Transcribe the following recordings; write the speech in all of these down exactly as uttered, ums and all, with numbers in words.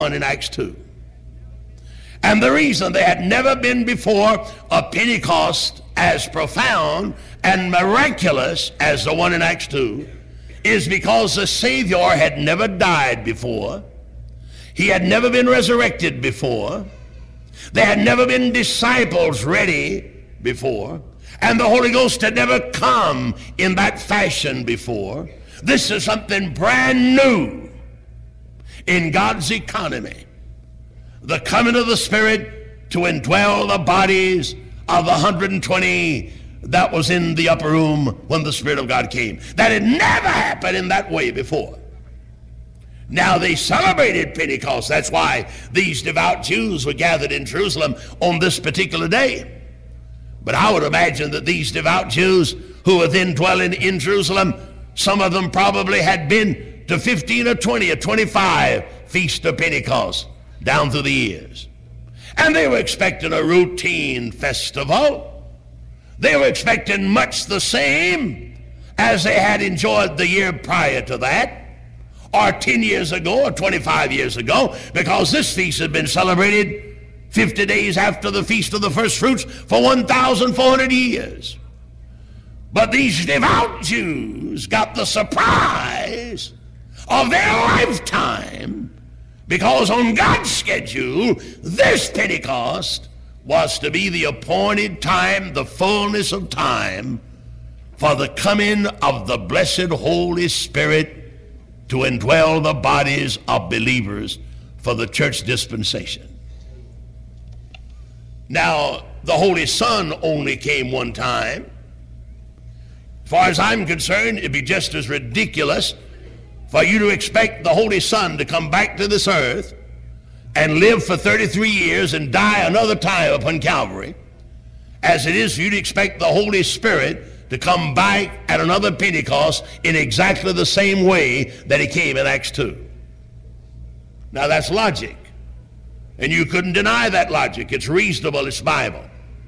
one in Acts two. And the reason there had never been before a Pentecost as profound and miraculous as the one in Acts two is because the Savior had never died before. He had never been resurrected before. There had never been disciples ready before. And the Holy Ghost had never come in that fashion before. This is something brand new in God's economy. The coming of the Spirit to indwell the bodies of the one hundred twenty that was in the upper room when the Spirit of God came. That had never happened in that way before. Now they celebrated Pentecost. That's why these devout Jews were gathered in Jerusalem on this particular day. But I would imagine that these devout Jews who were then dwelling in Jerusalem, some of them probably had been to fifteen or twenty or twenty-five Feast of Pentecost down through the years. And they were expecting a routine festival. They were expecting much the same as they had enjoyed the year prior to that, or ten years ago, or twenty-five years ago, because this feast had been celebrated fifty days after the Feast of the First Fruits for one thousand four hundred years. But these devout Jews got the surprise of their lifetime, because on God's schedule, this Pentecost was to be the appointed time, the fullness of time, for the coming of the blessed Holy Spirit to indwell the bodies of believers for the church dispensation. Now, the Holy Son only came one time. As far as I'm concerned, it'd be just as ridiculous for you to expect the Holy Son to come back to this earth and live for thirty-three years and die another time upon Calvary, as it is for you to expect the Holy Spirit to come back at another Pentecost in exactly the same way that he came in Acts two. Now that's logic, and you couldn't deny that logic. It's reasonable, it's Bible.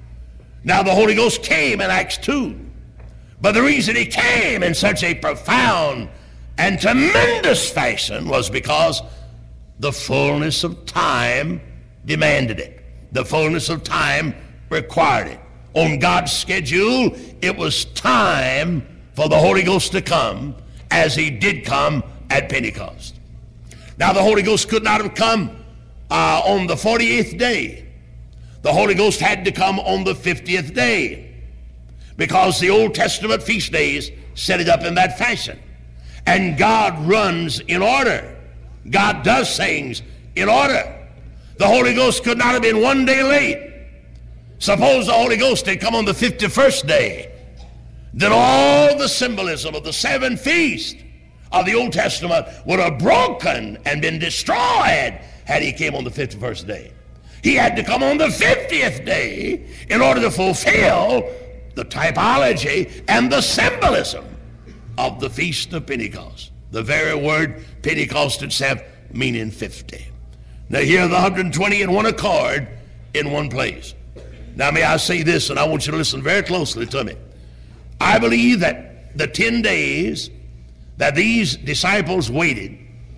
Now the Holy Ghost came in Acts two, but the reason he came in such a profound and tremendous fashion was because the fullness of time demanded it. The fullness of time required it. On God's schedule, it was time for the Holy Ghost to come, as he did come at Pentecost. Now the Holy Ghost could not have come uh, on the forty-eighth day. The Holy Ghost had to come on the fiftieth day, because the Old Testament feast days set it up in that fashion. And God runs in order. God does things in order. The Holy Ghost could not have been one day late. Suppose the Holy Ghost had come on the fifty-first day. Then all the symbolism of the seven feasts of the Old Testament would have broken and been destroyed had he came on the fifty-first day. He had to come on the fiftieth day in order to fulfill the typology and the symbolism of the Feast of Pentecost. The very word Pentecost itself meaning fifty. Now here are the one hundred twenty in one accord in one place. Now may I say this, and I want you to listen very closely to me. I believe that the ten days that these disciples waited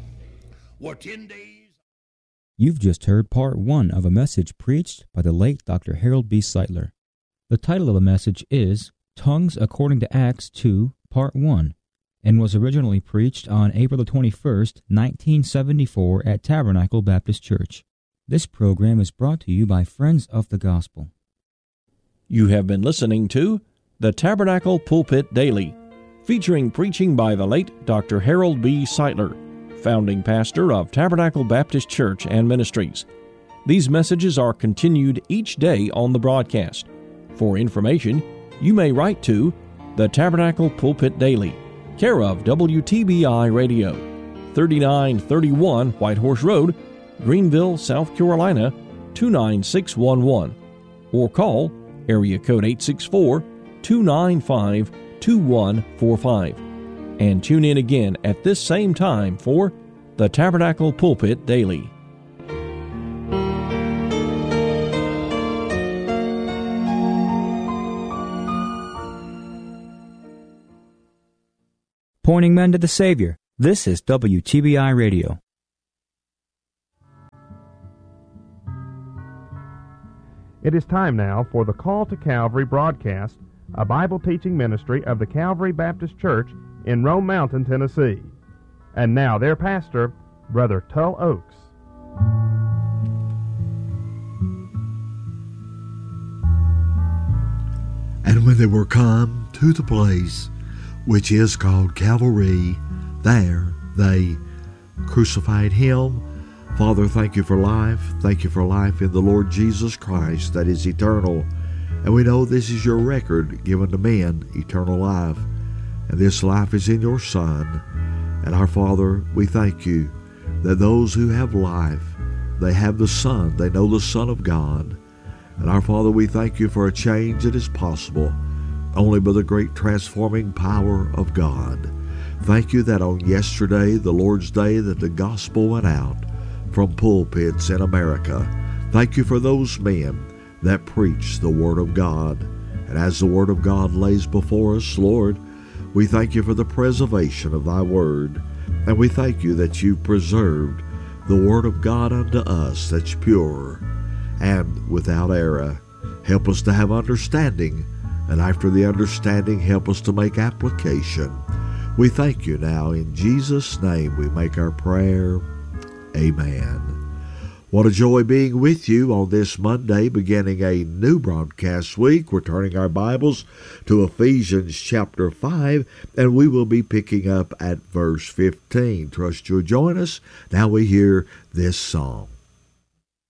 were ten days. You've just heard part one of a message preached by the late Doctor Harold B. Sightler. The title of the message is Tongues According to Acts two, Part one, and was originally preached on April the twenty-first, nineteen seventy-four at Tabernacle Baptist Church. This program is brought to you by Friends of the Gospel. You have been listening to the Tabernacle Pulpit Daily, featuring preaching by the late Doctor Harold B. Sightler, founding pastor of Tabernacle Baptist Church and Ministries. These messages are continued each day on the broadcast. For information, you may write to the Tabernacle Pulpit Daily, care of W T B I Radio, thirty-nine thirty-one White Horse Road, Greenville, South Carolina, two nine six one one, or call area code eight six four, two nine five, two one four five. And tune in again at this same time for the Tabernacle Pulpit Daily. Pointing men to the Savior. This is W T B I Radio. It is time now for the Call to Calvary broadcast, a Bible teaching ministry of the Calvary Baptist Church in Rome Mountain, Tennessee. And now their pastor, Brother Tull Oaks. And when they were come to the place which is called Calvary, there they crucified him. Father, thank you for life. Thank you for life in the Lord Jesus Christ that is eternal. And we know this is your record given to men, eternal life. And this life is in your Son. And our Father, we thank you that those who have life, they have the Son. They know the Son of God. And our Father, we thank you for a change that is possible only by the great transforming power of God. Thank you that on yesterday, the Lord's Day, that the gospel went out from pulpits in America. Thank you for those men that preach the Word of God. And as the Word of God lays before us, Lord, we thank you for the preservation of thy Word. And we thank you that you've preserved the Word of God unto us that's pure and without error. Help us to have understanding, and after the understanding, help us to make application. We thank you now. In Jesus' name we make our prayer. Amen. What a joy being with you on this Monday, beginning a new broadcast week. We're turning our Bibles to Ephesians chapter five, and we will be picking up at verse fifteen. Trust you'll join us. Now we hear this song.